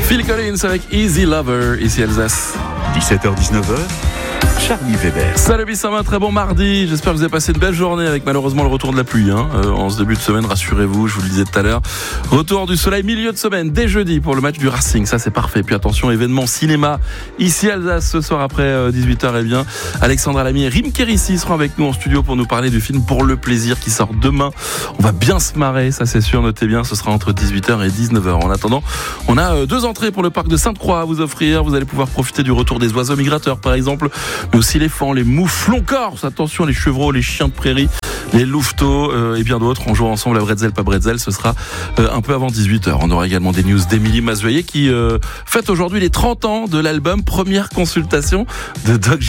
Phil Collins avec Easy Lover, ici Alsace. 17h-19h, Charlie Weber. Salut Bissama, très bon mardi. J'espère que vous avez passé une belle journée avec malheureusement le retour de la pluie. En ce début de semaine, rassurez-vous, je vous le disais tout à l'heure. Retour du soleil, milieu de semaine, dès jeudi pour le match du Racing. Ça, c'est parfait. Puis attention, événement cinéma ici Alsace ce soir après 18h. Et bien, Alexandra Lamy et Rim Kérissi seront avec nous en studio pour nous parler du film Pour le plaisir qui sort demain. On va bien se marrer, ça c'est sûr. Notez bien, ce sera entre 18h et 19h. En attendant, on a 2 entrées pour le parc de Sainte-Croix à vous offrir. Vous allez pouvoir profiter du retour des oiseaux migrateurs, par exemple, mais aussi les fans, les mouflons corses, attention, les chevreaux, les chiens de prairie, les louveteaux et bien d'autres. On joue ensemble à Bretzel, pas Bretzel. Ce sera un peu avant 18h. On aura également des news d'Émilie Mazoyer qui fête aujourd'hui les 30 ans de l'album Première consultation de Doc